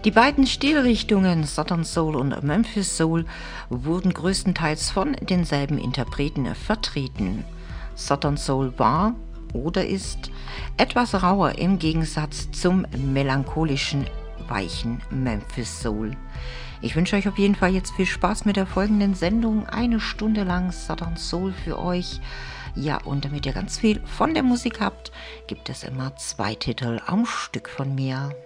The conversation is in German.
Die beiden Stilrichtungen Southern Soul und Memphis Soul wurden größtenteils von denselben Interpreten vertreten. Southern Soul war oder ist etwas rauer im Gegensatz zum melancholischen, weichen Memphis Soul. Ich wünsche euch auf jeden Fall jetzt viel Spaß mit der folgenden Sendung. 1 Stunde lang Southern Soul für euch. Ja, und damit ihr ganz viel von der Musik habt, gibt es immer 2 Titel am Stück von mir.